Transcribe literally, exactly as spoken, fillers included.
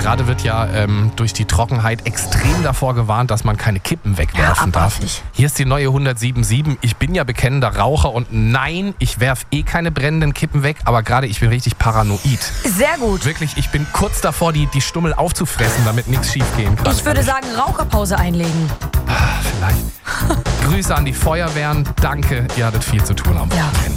gerade wird ja ähm, durch die Trockenheit extrem davor gewarnt, dass man keine Kippen wegwerfen Ja, darf. abartig. Hier ist die neue hundertsiebenundsiebzig. Ich bin ja bekennender Raucher und nein, ich werf eh keine brennenden Kippen weg, aber gerade ich bin richtig paranoid. Sehr gut. Wirklich, ich bin kurz davor, die, die Stummel aufzufressen, damit nichts schief gehen kann. Ich würde sagen, Raucherpause einlegen. Vielleicht. Grüße an die Feuerwehren. Danke, ihr hattet viel zu tun am Wochenende.